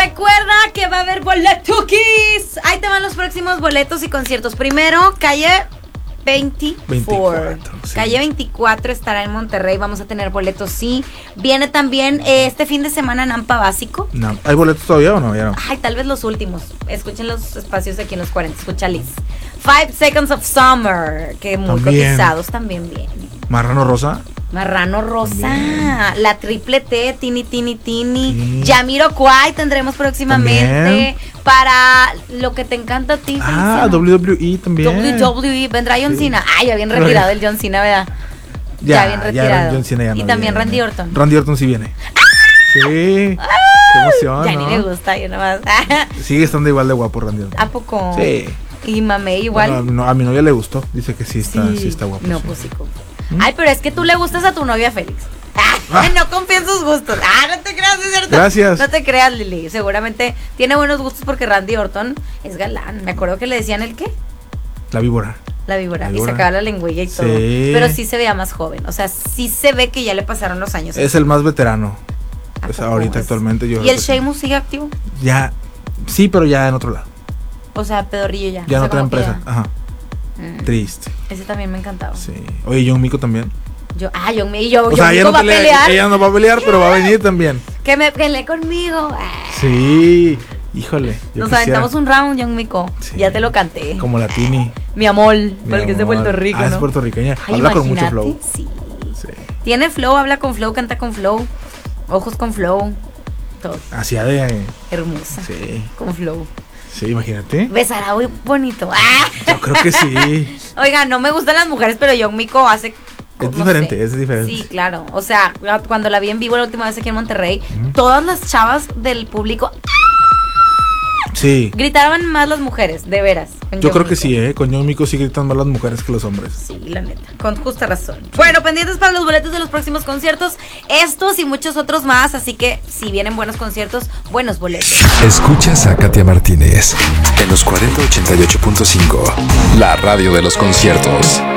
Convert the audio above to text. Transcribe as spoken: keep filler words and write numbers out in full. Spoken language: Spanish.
Recuerda que va a haber boletukis. Ahí te van los próximos boletos y conciertos. Primero, calle veinticuatro. veinticuatro, sí. Calle veinticuatro estará en Monterrey. Vamos a tener boletos, sí. Viene también eh, este fin de semana Nampa Básico. No. ¿Hay boletos todavía o no? Ya no. Ay, tal vez los últimos. Escuchen los espacios aquí en los cuarenta. Escucha Liz. Five Seconds of Summer, que muy También. cotizados también vienen. Marrano Rosa. Marrano Rosa, También. la triple T, Tini Tini Tini, Sí. Jamiroquai tendremos próximamente. También. Para lo que te encanta a ti, Ah, Feliciano. W W E también. W W E, vendrá John Sí. Cena. Ay, ya bien retirado el John Cena, ¿verdad? Ya, bien retirado. John Cena ya no y también viene. Randy Orton. Randy Orton sí viene. Sí. Qué emoción, Ya ¿no? ni me gusta, yo nomás. Sigue estando igual de guapo Randy Orton. ¿A poco? Sí. Y mamé igual. Bueno, a, mi, no- a mi novia le gustó. Dice que sí está, sí, está guapo. No, sí. pues sí. como- Ay, pero es que tú le gustas a tu novia Félix. Ah, Ah. No confía en sus gustos. Ah, no te creas, es cierto. Gracias. No te creas, Lili. Seguramente tiene buenos gustos porque Randy Orton es galán. Me acuerdo que le decían el qué. La víbora. La víbora. La Y víbora. sacaba la lengüilla y Sí. todo. Pero sí se veía más joven. O sea, sí se ve que ya le pasaron los años. Es el más veterano. ¿A Es poco? ahorita Es- actualmente yo. ¿Y el Sheamus sigue activo? Ya. Sí, pero ya en otro lado. O sea, pedorrillo ya. Ya O en sea, otra como que empresa. ya- Ajá. Mm. Triste. Ese también me encantaba. Sí. Oye, John Mico también. Yo, ah, yo me, yo, O yo sea, ella no, va a pelea, pelear. ella no va a pelear, pero va a venir también. Que me peleé conmigo. Ah. Sí. Híjole. yo Nos quisiera. aventamos un round, John Mico. Sí. Ya te lo canté. Como la Tini. Mi amor, Mi porque es de amor. Puerto Rico, Ah, ¿no? es puertorriqueña. Ay, Habla con mucho imagínate, flow. Sí. Sí. Tiene flow, habla con flow, canta con flow. Ojos con flow. Todo. Hacía de. Hermosa. Sí. Con flow. Sí, imagínate. Besará muy bonito. ¡Ah! Yo creo que sí. Oiga, no me gustan las mujeres, pero John Mico hace. Es no diferente, sé. es diferente. Sí, claro. O sea, cuando la vi en vivo la última vez aquí en Monterrey, Ujú. todas las chavas del público Sí. gritaban más las mujeres, de veras. con Yo John creo que Mico. sí, ¿eh? Con John Mico sí gritan más las mujeres que los hombres. Sí, la neta, con justa razón. Bueno, pendientes para los boletos de los próximos conciertos, estos y muchos otros más, así que si vienen buenos conciertos, buenos boletos. Escuchas a Katia Martínez en los cuarenta ochenta y ocho punto cinco, la radio de los conciertos.